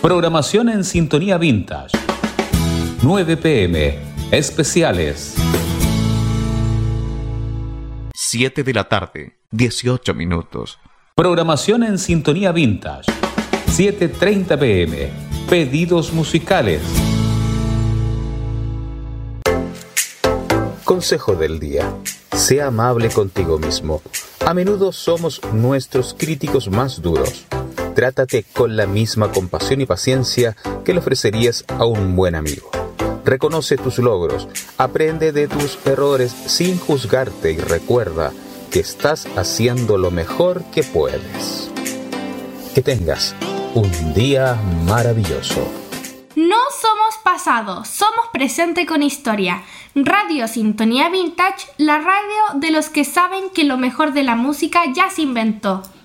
Programación en sintonía vintage. 9 p.m. Especiales. 7 de la tarde, 18 minutos. Programación en sintonía vintage. 7:30 p.m. Pedidos musicales. Consejo del día. Sea amable contigo mismo. A menudo somos nuestros críticos más duros. Trátate con la misma compasión y paciencia que le ofrecerías a un buen amigo. Reconoce tus logros, aprende de tus errores sin juzgarte y recuerda que estás haciendo lo mejor que puedes. Que tengas un día maravilloso. No somos pasado, somos presente con historia. Radio Sintonía Vintage, la radio de los que saben que lo mejor de la música ya se inventó.